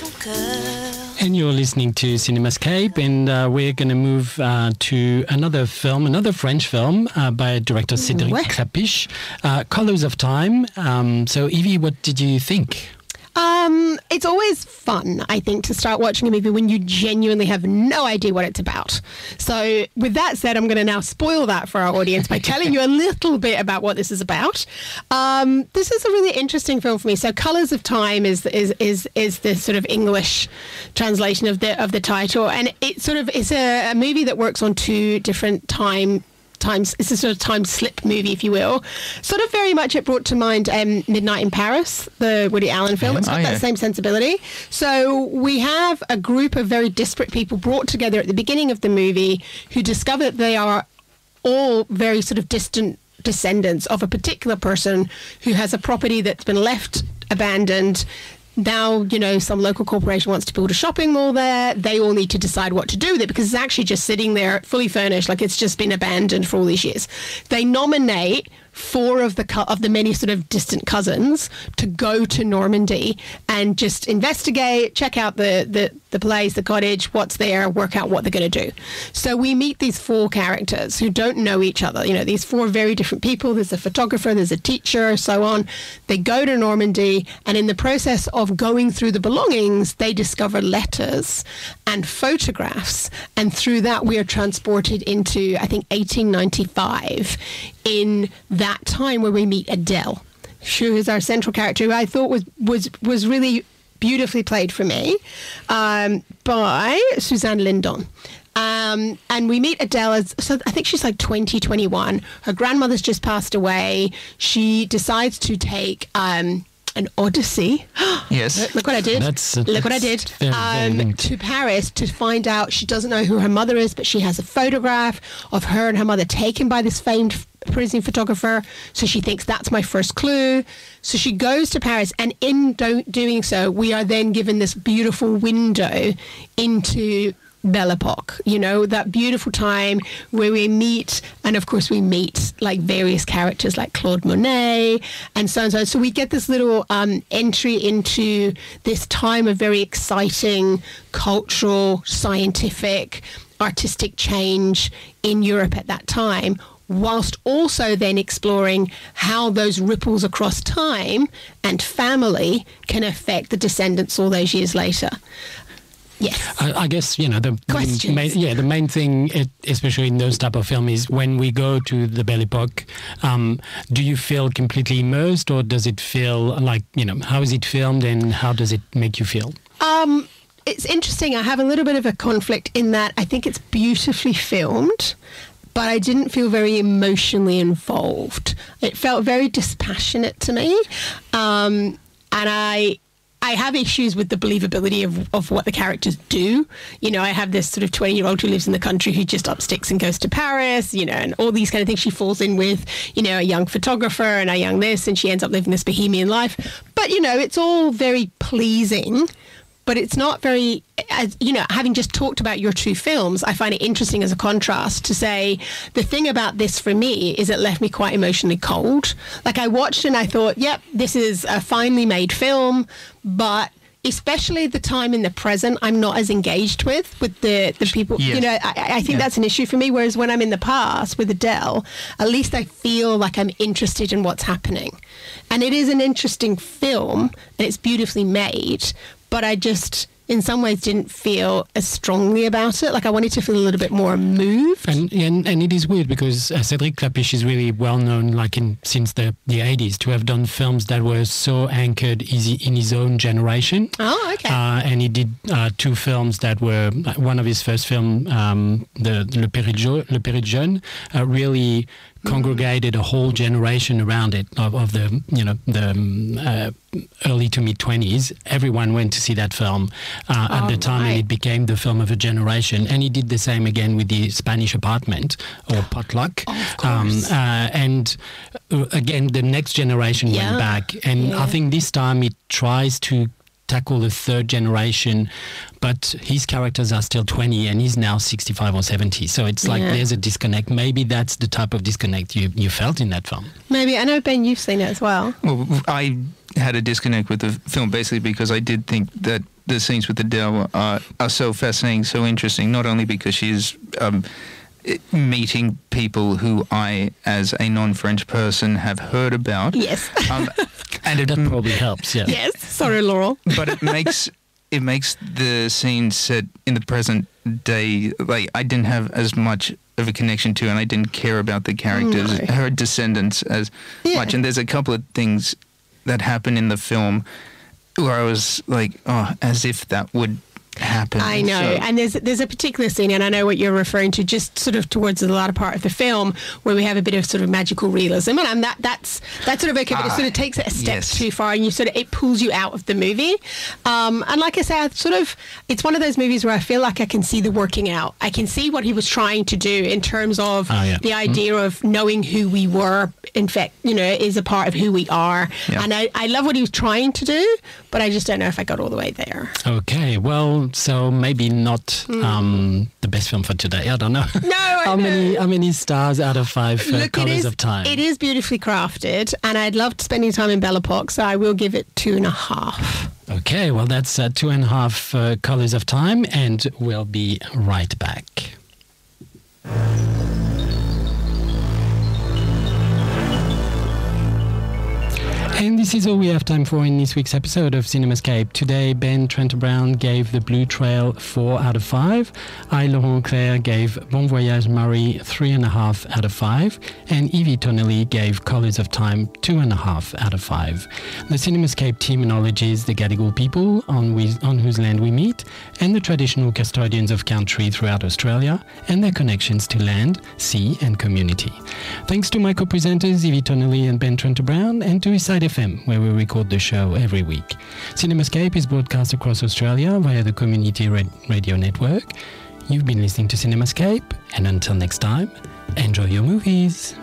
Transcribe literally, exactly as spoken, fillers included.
son cœur. And you're listening to Cinemascape, and uh, we're going to move uh, to another film, another French film uh, by director Cédric Ouais. Klapisch, uh, Colors of Time. Um, so, Evie, what did you think? Um, it's always fun, I think, to start watching a movie when you genuinely have no idea what it's about. So with that said, I'm going to now spoil that for our audience by telling you a little bit about what this is about. Um, this is a really interesting film for me. So Colours of Time is is is is the sort of English translation of the of the title, and it sort of is a, a movie that works on two different time times. It's a sort of time slip movie, if you will. Sort of very much it brought to mind um, Midnight in Paris, the Woody Allen film. It's got Oh, that yeah. same sensibility. So we have a group of very disparate people brought together at the beginning of the movie who discover that they are all very sort of distant descendants of a particular person who has a property that's been left abandoned. Now, you know, some local corporation wants to build a shopping mall there. They all need to decide what to do with it because it's actually just sitting there fully furnished, like it's just been abandoned for all these years. They nominate four of the co- of the many sort of distant cousins to go to Normandy and just investigate, check out the, the, the place, the cottage, what's there, work out what they're going to do. So we meet these four characters who don't know each other. You know, these four very different people. There's a photographer, there's a teacher, so on. They go to Normandy, and in the process of going through the belongings, they discover letters and photographs. And through that, we are transported into, I think, eighteen ninety-five in that time where we meet Adele, who is our central character, who I thought was was was really beautifully played for me um, by Suzanne Lindon. Um, and we meet Adele as, so I think she's like twenty, twenty-one. Her grandmother's just passed away. She decides to take um, an odyssey. Yes. Look what I did. That's- Look what I that's did. very, very Um, linked. to Paris to find out. She doesn't know who her mother is, but she has a photograph of her and her mother taken by this famed f- Parisian photographer. So she thinks that's my first clue. So she goes to Paris, and in do- doing so, we are then given this beautiful window into Belle Epoque, you know, that beautiful time where we meet, and of course we meet like various characters like Claude Monet and so and so. So we get this little um, entry into this time of very exciting cultural, scientific, artistic change in Europe at that time, whilst also then exploring how those ripples across time and family can affect the descendants all those years later. Yes. I, I guess, you know, the, the Questions? main, yeah, the main thing, it, especially in those type of film, is when we go to the Belle Epoque, um, do you feel completely immersed, or does it feel like, you know, how is it filmed and how does it make you feel? Um, it's interesting. I have a little bit of a conflict in that I think it's beautifully filmed, but I didn't feel very emotionally involved. It felt very dispassionate to me. Um, and I... I have issues with the believability of, of what the characters do. You know, I have this sort of twenty-year-old who lives in the country who just up sticks and goes to Paris, you know, and all these kind of things. She falls in with, you know, a young photographer and a young this, and she ends up living this bohemian life. But, you know, it's all very pleasing, but it's not very, as you know, having just talked about your two films, I find it interesting as a contrast to say the thing about this for me is it left me quite emotionally cold. Like I watched and I thought, yep, this is a finely made film, but especially the time in the present, I'm not as engaged with, with the, the people, Yes. you know, I, I think Yeah. that's an issue for me. Whereas when I'm in the past with Adele, at least I feel like I'm interested in what's happening. And it is an interesting film and it's beautifully made, but I just, in some ways, didn't feel as strongly about it. Like I wanted to feel a little bit more moved. And and, and it is weird because uh, Cédric Klapisch is really well known, like in since the, the eighties, to have done films that were so anchored easy in his own generation. Oh, okay. Uh, and he did uh, two films that were, one of his first film, um, the Le Péril Jaune, Le Péril Jaune, uh, really congregated a whole generation around it of, of the, you know, the um, uh, early to mid twenties. Everyone went to see that film uh, at Oh, the time, right. and it became the film of a generation. And he did the same again with the Spanish Apartment or Potluck. Of course. Um, uh, and uh, again, the next generation Yeah. went back, and Yeah. I think this time it tries to tackle the third generation, but his characters are still twenty and he's now sixty-five or seventy. So it's like Yeah. there's a disconnect. Maybe that's the type of disconnect you, you felt in that film. Maybe. I know, Ben, you've seen it as well. Well, I had a disconnect with the film basically because I did think that the scenes with Adele are, are so fascinating, so interesting, not only because she's um, meeting people who I, as a non-French person, have heard about. Yes. Um, and it that probably helps, yeah. Yes. Sorry, Laurel. But it makes it makes the scene set in the present day, like, I didn't have as much of a connection to, and I didn't care about the characters, No. her descendants, as Yeah. much. And there's a couple of things that happen in the film where I was like, oh, as if that would happen. I know, So- and there's there's a particular scene, and I know what you're referring to, just sort of towards the latter part of the film, where we have a bit of sort of magical realism, and, and that that's that's sort of okay, but it Ah, sort of takes it a step yes. too far, and you sort of it pulls you out of the movie. Um, and like I say, I sort of it's one of those movies where I feel like I can see the working out. I can see what he was trying to do in terms of Oh, yeah. the idea of knowing who we were. In fact, you know, is a part of who we are, Yeah. and I, I love what he was trying to do, but I just don't know if I got all the way there. Okay, well, so maybe not um, the best film for today. I don't know. No, I how know. many how many stars out of five uh, Look, it Colors is, of Time? it is beautifully crafted, and I'd loved spending time in Belle Epoque, so I will give it two and a half. Okay, well, that's uh, two and a half uh, Colors of Time, and we'll be right back. And this is all we have time for in this week's episode of CinemaScape. Today, Ben Trent Brown gave The Blue Trail four out of five. I, Laurent Claire, gave Bon Voyage Marie three and a half out of five. And Evie Tonelli gave Colors of Time two and a half out of five. The CinemaScape team acknowledges the Gadigal people on, we, on whose land we meet, and the traditional custodians of country throughout Australia, and their connections to land, sea, and community. Thanks to my co-presenters Evie Tonelli and Ben Trent Brown, and to Eastside F M, where we record the show every week. CinemaScape is broadcast across Australia via the Community Ra- Radio Network. You've been listening to CinemaScape, and until next time, enjoy your movies.